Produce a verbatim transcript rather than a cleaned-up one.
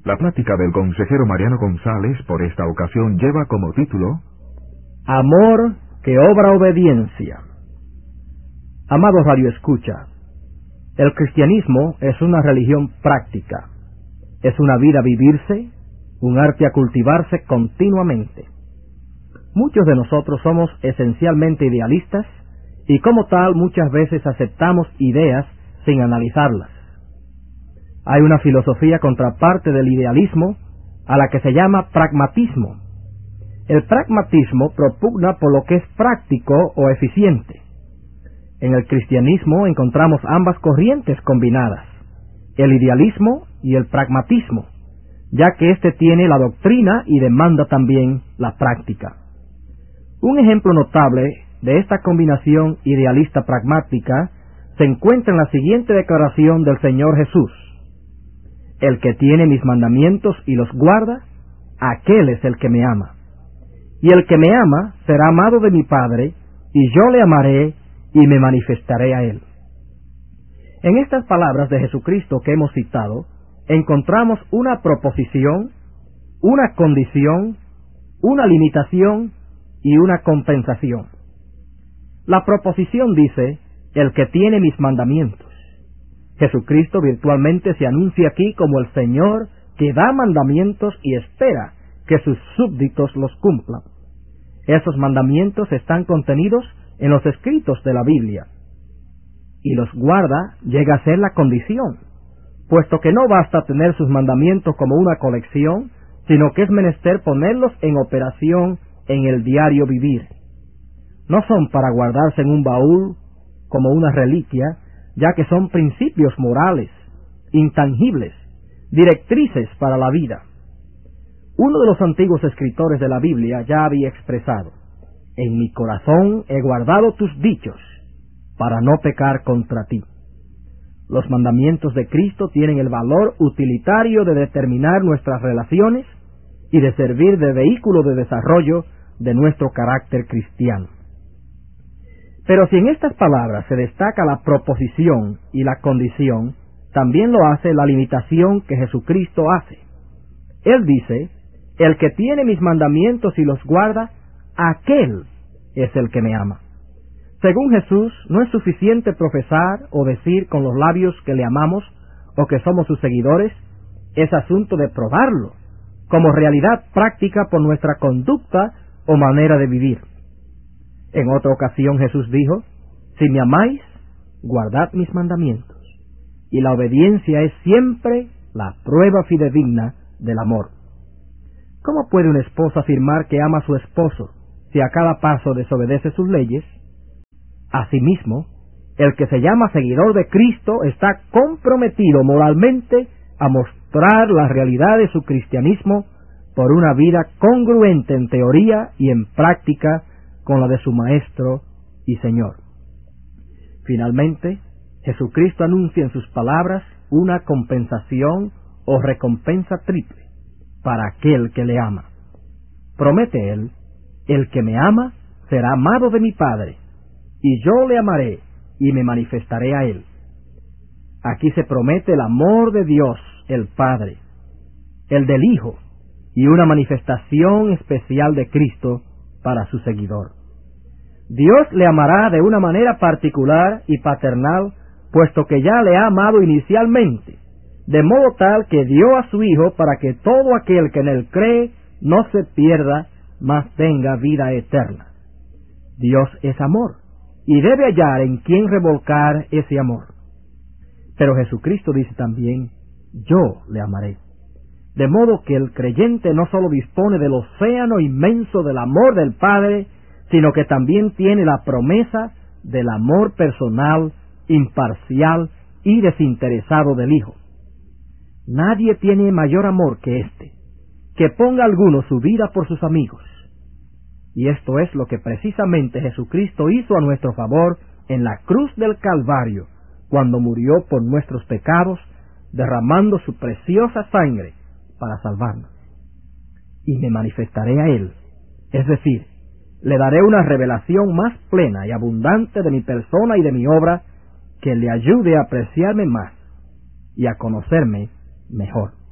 La plática del consejero Mariano González por esta ocasión lleva como título Amor que obra obediencia. Amado Radio Escucha, el cristianismo es una religión práctica, es una vida a vivirse, un arte a cultivarse continuamente. Muchos de nosotros somos esencialmente idealistas y como tal muchas veces aceptamos ideas sin analizarlas. Hay una filosofía contraparte del idealismo a la que se llama pragmatismo. El pragmatismo propugna por lo que es práctico o eficiente. En el cristianismo encontramos ambas corrientes combinadas, el idealismo y el pragmatismo, ya que éste tiene la doctrina y demanda también la práctica. Un ejemplo notable de esta combinación idealista-pragmática se encuentra en la siguiente declaración del Señor Jesús: el que tiene mis mandamientos y los guarda, aquel es el que me ama. Y el que me ama será amado de mi Padre, y yo le amaré y me manifestaré a él. En estas palabras de Jesucristo que hemos citado, encontramos una proposición, una condición, una limitación y una compensación. La proposición dice, el que tiene mis mandamientos. Jesucristo virtualmente se anuncia aquí como el Señor que da mandamientos y espera que sus súbditos los cumplan. Esos mandamientos están contenidos en los escritos de la Biblia. Y los guarda llega a ser la condición, puesto que no basta tener sus mandamientos como una colección, sino que es menester ponerlos en operación en el diario vivir. No son para guardarse en un baúl como una reliquia, ya que son principios morales, intangibles, directrices para la vida. Uno de los antiguos escritores de la Biblia ya había expresado, en mi corazón he guardado tus dichos, para no pecar contra ti. Los mandamientos de Cristo tienen el valor utilitario de determinar nuestras relaciones y de servir de vehículo de desarrollo de nuestro carácter cristiano. Pero si en estas palabras se destaca la proposición y la condición, también lo hace la limitación que Jesucristo hace. Él dice, el que tiene mis mandamientos y los guarda, aquel es el que me ama. Según Jesús, no es suficiente profesar o decir con los labios que le amamos o que somos sus seguidores, es asunto de probarlo, como realidad práctica por nuestra conducta o manera de vivir. En otra ocasión Jesús dijo, si me amáis, guardad mis mandamientos. Y la obediencia es siempre la prueba fidedigna del amor. ¿Cómo puede una esposa afirmar que ama a su esposo si a cada paso desobedece sus leyes? Asimismo, el que se llama seguidor de Cristo está comprometido moralmente a mostrar la realidad de su cristianismo por una vida congruente en teoría y en práctica con la de su Maestro y Señor. Finalmente, Jesucristo anuncia en sus palabras una compensación o recompensa triple para aquel que le ama. Promete Él, el que me ama será amado de mi Padre, y yo le amaré y me manifestaré a él. Aquí se promete el amor de Dios, el Padre, el del Hijo, y una manifestación especial de Cristo para su seguidor. Dios le amará de una manera particular y paternal, puesto que ya le ha amado inicialmente, de modo tal que dio a su Hijo para que todo aquel que en él cree no se pierda, mas tenga vida eterna. Dios es amor, y debe hallar en quien revolcar ese amor. Pero Jesucristo dice también, yo le amaré. De modo que el creyente no solo dispone del océano inmenso del amor del Padre, sino que también tiene la promesa del amor personal, imparcial y desinteresado del Hijo. Nadie tiene mayor amor que este, que ponga alguno su vida por sus amigos. Y esto es lo que precisamente Jesucristo hizo a nuestro favor en la cruz del Calvario, cuando murió por nuestros pecados, derramando su preciosa sangre para salvarnos. Y me manifestaré a Él, es decir, le daré una revelación más plena y abundante de mi persona y de mi obra, que le ayude a apreciarme más y a conocerme mejor.